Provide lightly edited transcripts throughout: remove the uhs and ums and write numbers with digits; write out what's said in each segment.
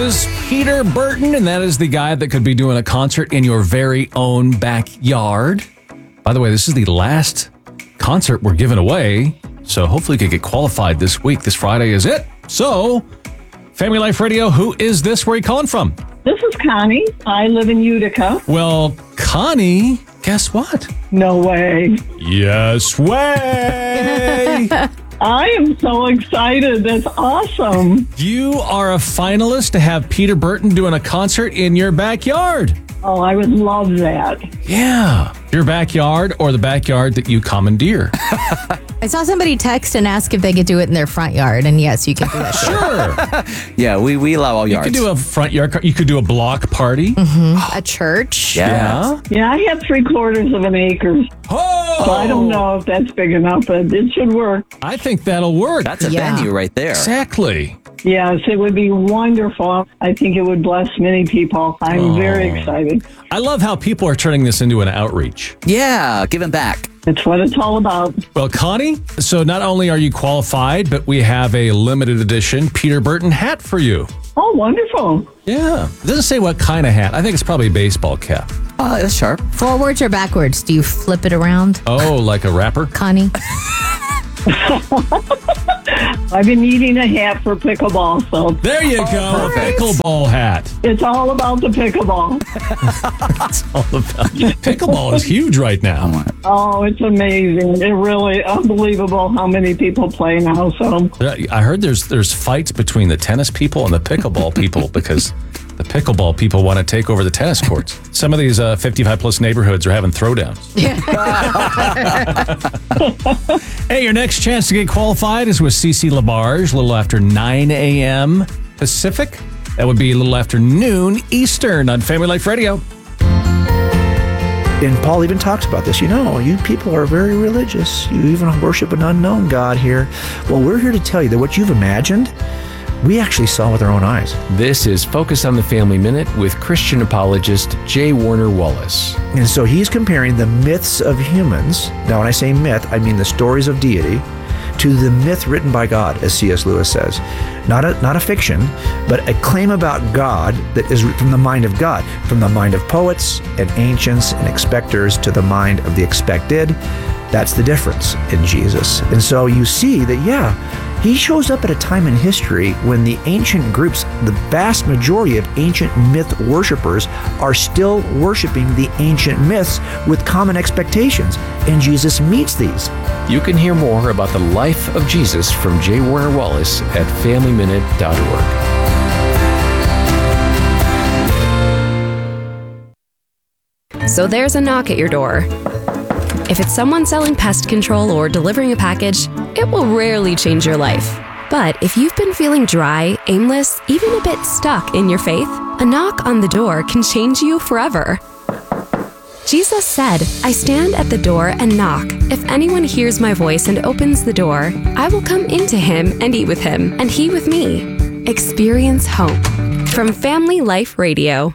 is Peter Burton, and that is the guy that could be doing a concert in your very own backyard. By the way, this is the last concert we're giving away, so hopefully you can get qualified this week. This Friday is it. So, Family Life Radio, who is this? Where are you calling from? This is Connie. I live in Utica. Well, Connie, guess what? No way. Yes way! I am so excited. That's awesome. You are a finalist to have Peter Burton doing a concert in your backyard. Oh, I would love that. Yeah. Your backyard or the backyard that you commandeer. I saw somebody text and ask if they could do it in their front yard, and yes, you can do that. Sure. Yeah, we allow all yards. You could do a front yard. You could do a block party. A church. Yeah. Yeah, I have 3/4 of an acre. Oh! So I don't know if that's big enough, but it should work. I think that'll work. That's a Yeah. venue right there. Exactly. Yes, it would be wonderful. I think it would bless many people. I'm very excited. I love how people are turning this into an outreach. Yeah, giving back. It's what it's all about. Well, Connie, so not only are you qualified, but we have a limited edition Peter Burton hat for you. Oh, wonderful. Yeah. It doesn't say what kind of hat. I think it's probably a baseball cap. Oh, that's sharp. Forwards or backwards? Do you flip it around, Oh, like a rapper? Connie? I've been needing a hat for pickleball, so There you go. A pickleball hat. it's all about the pickleball. All about pickleball is huge right now. Oh, it's amazing. It really unbelievable how many people play now. So I heard there's fights between the tennis people and the pickleball people because the pickleball people want to take over the tennis courts. Some of these 55 plus neighborhoods are having throwdowns. Hey, your next chance to get qualified is with CeCe LaBarge, a little after 9 a.m. Pacific. That would be a little after noon Eastern on Family Life Radio. And Paul even talks about this. You know, you people are very religious. You even worship an unknown God here. Well, we're here to tell you that what you've imagined, we actually saw with our own eyes. This is Focus on the Family Minute with Christian apologist J. Warner Wallace. And so he's comparing the myths of humans. Now, when I say myth, I mean the stories of deity, to the myth written by God, as C.S. Lewis says. Not a fiction, but a claim about God that is from the mind of God, from the mind of poets and ancients and expectors to the mind of the expected. That's the difference in Jesus. And so you see that, yeah, he shows up at a time in history when the ancient groups, the vast majority of ancient myth worshipers, are still worshiping the ancient myths with common expectations. And Jesus meets these. You can hear more about the life of Jesus from J. Warner Wallace at FamilyMinute.org. So there's a knock at your door. If it's someone selling pest control or delivering a package, it will rarely change your life. But if you've been feeling dry, aimless, even a bit stuck in your faith, a knock on the door can change you forever. Jesus said, "I stand at the door and knock. If anyone hears my voice and opens the door, I will come into him and eat with him, and he with me." Experience hope. From Family Life Radio.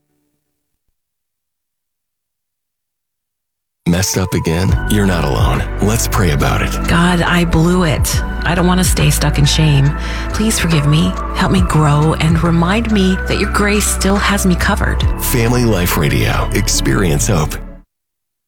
Messed up again? You're not alone. Let's pray about it. God, I blew it. I don't want to stay stuck in shame. Please forgive me, help me grow, and remind me that your grace still has me covered. Family Life Radio. Experience hope.